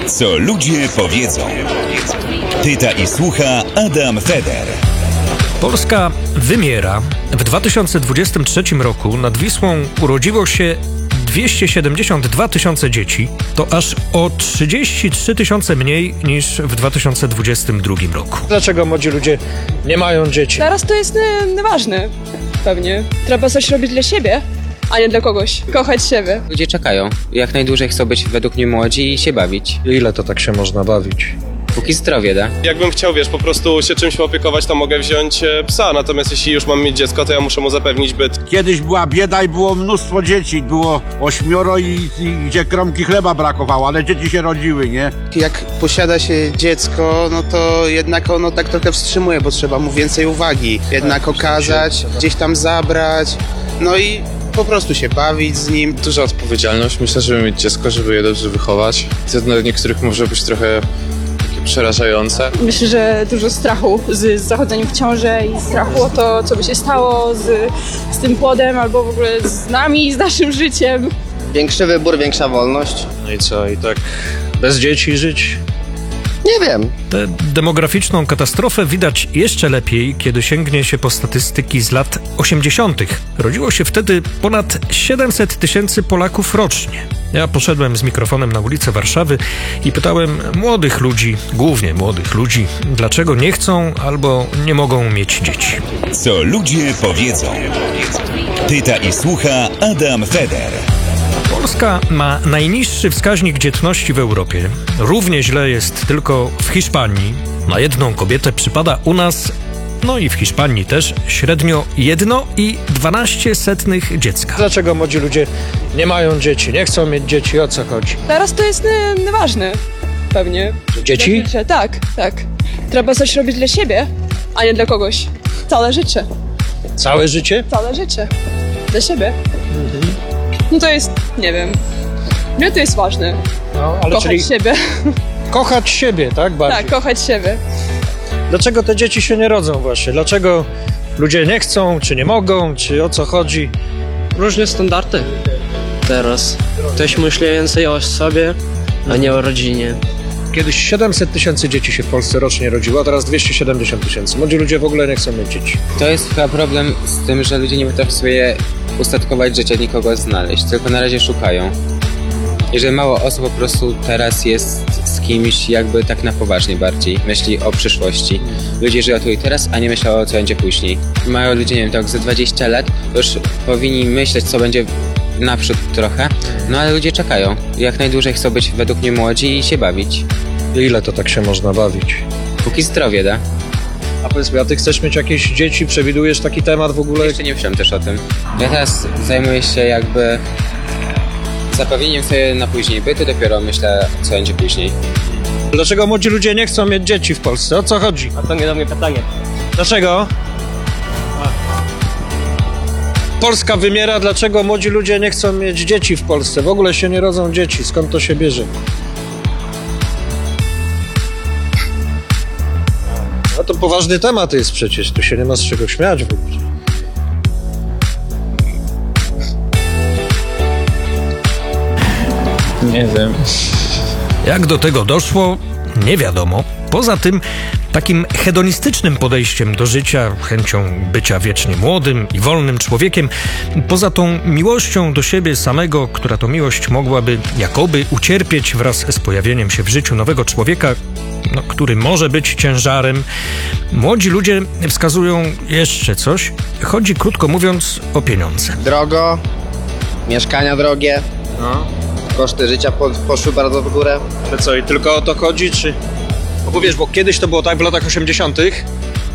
Co ludzie powiedzą. Pyta i słucha Adam Feder. Polska wymiera. W 2023 roku nad Wisłą urodziło się 272 tysiące dzieci. To aż o 33 tysiące mniej niż w 2022 roku. Dlaczego młodzi ludzie nie mają dzieci? Teraz to jest nieważne, pewnie. Trzeba coś robić dla siebie, a nie dla kogoś. Kochać siebie. Ludzie czekają. Jak najdłużej chcą być według mnie młodzi i się bawić. Ile to tak się można bawić? Póki zdrowie da. Jakbym chciał, po prostu się czymś opiekować, to mogę wziąć psa, natomiast jeśli już mam mieć dziecko, to ja muszę mu zapewnić byt. Kiedyś była bieda i było mnóstwo dzieci, było 8 i gdzie kromki chleba brakowało, ale dzieci się rodziły, nie? Jak posiada się dziecko, no to jednak ono tak trochę wstrzymuje, bo trzeba mu więcej uwagi. Jednak okazać, gdzieś tam zabrać, no i po prostu się bawić z nim. Duża odpowiedzialność, myślę, żeby mieć dziecko, żeby je dobrze wychować. To dla niektórych może być trochę przerażające. Myślę, że dużo strachu z zachodzeniem w ciążę i strachu o to, co by się stało z tym płodem, albo w ogóle z nami, z naszym życiem. Większy wybór, większa wolność. No i co, i tak bez dzieci żyć? Nie wiem. Tę demograficzną katastrofę widać jeszcze lepiej, kiedy sięgnie się po statystyki z lat 80. Rodziło się wtedy ponad 700 tysięcy Polaków rocznie. Ja poszedłem z mikrofonem na ulicę Warszawy i pytałem młodych ludzi, głównie młodych ludzi, dlaczego nie chcą albo nie mogą mieć dzieci. Co ludzie powiedzą. Pyta i słucha Adam Feder. Polska ma najniższy wskaźnik dzietności w Europie. Równie źle jest tylko w Hiszpanii. Na jedną kobietę przypada u nas, no i w Hiszpanii też, średnio 1,12 dziecka. Dlaczego młodzi ludzie nie mają dzieci, nie chcą mieć dzieci, o co chodzi? Teraz to jest nieważne, pewnie. Dzieci? Tak. Trzeba coś robić dla siebie, a nie dla kogoś. Całe życie. Całe życie? Całe życie. Dla siebie. No to jest, nie wiem. Mnie to jest ważne. No, ale Kochać czyli siebie. kochać siebie, tak? Bardziej. Tak, kochać siebie. Dlaczego te dzieci się nie rodzą właśnie? Dlaczego ludzie nie chcą, czy nie mogą, czy o co chodzi? Różne standardy teraz. Ktoś myśli więcej o sobie, a nie o rodzinie. Kiedyś 700 tysięcy dzieci się w Polsce rocznie rodziło, a teraz 270 tysięcy. Młodzi ludzie w ogóle nie chcą mieć dzieci. To jest chyba problem z tym, że ludzie nie potrafią sobie ustatkować życia, nikogo znaleźć, tylko na razie szukają. I że mało osób po prostu teraz jest z kimś jakby tak na poważnie bardziej. Myśli o przyszłości. Ludzie żyją tu i teraz, a nie myślą o co będzie później. Mają ludzie, nie wiem, tak za 20 lat to już powinni myśleć, co będzie naprzód trochę. No ale ludzie czekają. Jak najdłużej chcą być według mnie młodzi i się bawić. Ile to tak się można bawić? Póki zdrowie da. A powiedz mi, a ty chcesz mieć jakieś dzieci? Przewidujesz taki temat w ogóle? Jeszcze nie myślałem też o tym. Ja teraz zajmuję się jakby zapewnieniem sobie na później bytu, dopiero myślę, co będzie później. Dlaczego młodzi ludzie nie chcą mieć dzieci w Polsce? O co chodzi? A to nie do mnie pytanie. Dlaczego? Polska wymiera, dlaczego młodzi ludzie nie chcą mieć dzieci w Polsce? W ogóle się nie rodzą dzieci, skąd to się bierze? No to poważny temat jest przecież, tu się nie ma z czego śmiać w ogóle. Nie wiem. Jak do tego doszło, nie wiadomo. Poza tym takim hedonistycznym podejściem do życia, chęcią bycia wiecznie młodym i wolnym człowiekiem, poza tą miłością do siebie samego, która to miłość mogłaby jakoby ucierpieć wraz z pojawieniem się w życiu nowego człowieka, który może być ciężarem, młodzi ludzie wskazują jeszcze coś. Chodzi, krótko mówiąc, o pieniądze. Drogo, mieszkania drogie, koszty życia poszły bardzo w górę. Ale co, i tylko o to chodzi, czy... Bo wiesz, bo kiedyś to było tak w latach 80.,